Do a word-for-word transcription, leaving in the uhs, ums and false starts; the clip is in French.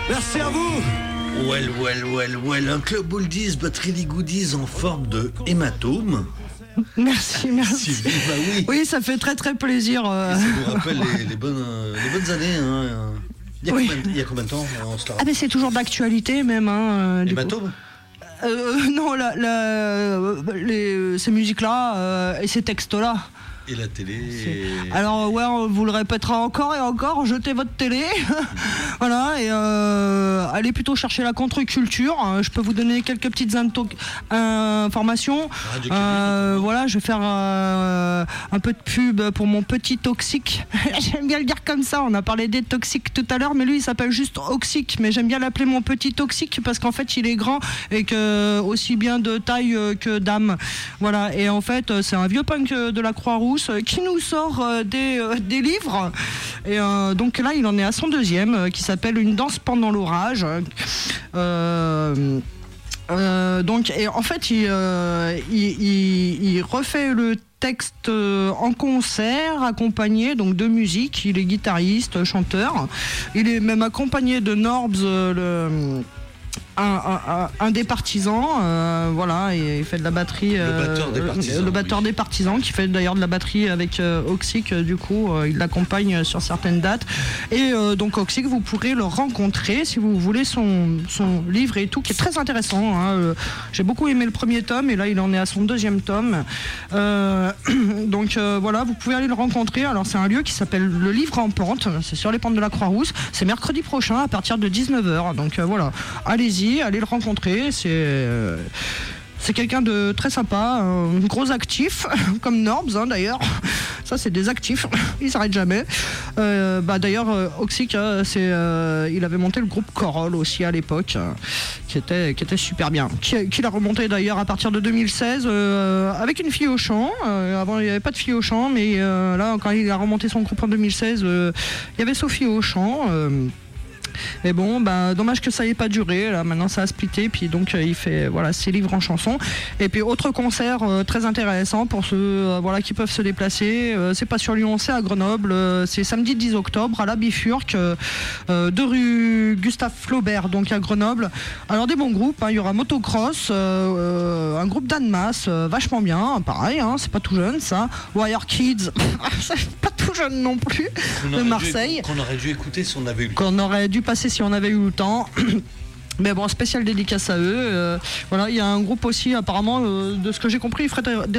Merci à vous. Well, well, well, well. Un club oldies, but really goodies en forme de hématome. Merci, merci. Si, bah oui. Oui, ça fait très très plaisir. Euh... Ça nous rappelle les, les, bonnes, les bonnes années. Hein. Il, y a oui. combien, il y a combien de temps on se Ah, mais c'est toujours d'actualité même. Hein, hématome euh, Non, la, la, les, ces musiques-là euh, et ces textes-là. Et la télé et... Alors ouais, on vous le répétera encore et encore, jetez votre télé. Voilà, et euh, allez plutôt chercher la contre-culture. Je peux vous donner quelques petites into- informations. Euh, voilà, je vais faire euh, un peu de pub pour mon petit Toxic. J'aime bien le dire comme ça, on a parlé des Toxic tout à l'heure, mais lui il s'appelle juste Oxic, mais j'aime bien l'appeler mon petit Toxic parce qu'en fait il est grand et que aussi bien de taille que d'âme. Voilà, et en fait c'est un vieux punk de la Croix-Rouge qui nous sort euh, des, euh, des livres et euh, donc là il en est à son deuxième euh, qui s'appelle Une danse pendant l'orage. euh, euh, donc et en fait il, euh, il, il, il refait le texte euh, en concert accompagné donc de musique. Il est guitariste, chanteur, il est même accompagné de Norbs, euh, le Un, un, un des partisans, euh, voilà, et il fait de la batterie. Euh, le batteur des partisans. Le batteur oui. des partisans, qui fait d'ailleurs de la batterie avec euh, Oxic, euh, du coup, euh, il l'accompagne sur certaines dates. Et euh, donc Oxic, vous pourrez le rencontrer si vous voulez son, son livre et tout, qui est très intéressant. Hein. Euh, j'ai beaucoup aimé le premier tome, et là il en est à son deuxième tome. Euh, donc euh, voilà, vous pouvez aller le rencontrer. Alors c'est un lieu qui s'appelle le Livre en Pente, c'est sur les pentes de la Croix-Rousse. C'est mercredi prochain à partir de dix-neuf heures. Donc euh, voilà, allez-y. Allez le rencontrer, c'est, euh, c'est quelqu'un de très sympa, un gros actif, comme Norbs hein, d'ailleurs. Ça c'est des actifs, ils s'arrêtent jamais. Euh, bah, d'ailleurs euh, Oxic, euh, c'est, euh, il avait monté le groupe Corolle aussi à l'époque, euh, qui, était, qui était super bien. Qui, qui l'a remonté d'ailleurs à partir de deux mille seize euh, avec une fille au chant. Euh, avant il n'y avait pas de fille au chant, mais euh, là quand il a remonté son groupe en deux mille seize, euh, il y avait Sophie au chant. Euh, Et bon, bah, dommage que ça n'ait pas duré. Là, maintenant, ça a splitté. Puis donc, euh, il fait voilà, ses livres en chansons. Et puis, autre concert euh, très intéressant pour ceux euh, voilà, qui peuvent se déplacer. Euh, c'est pas sur Lyon, c'est à Grenoble. Euh, c'est samedi dix octobre à la Bifurque, euh, de rue Gustave Flaubert, donc à Grenoble. Alors, des bons groupes. Hein, il y aura Motocross, euh, euh, un groupe d'Annemasse, euh, vachement bien. Pareil, hein, c'est pas tout jeune, ça. Wire Kids, c'est pas tout jeune non plus, de Marseille. Qu'on aurait dû écouter si on avait eu le temps. Qu'on aurait dû passer si on avait eu le temps. Mais bon, spécial dédicace à eux. Euh, voilà, il y a un groupe aussi, apparemment, euh, de ce que j'ai compris, il ferait des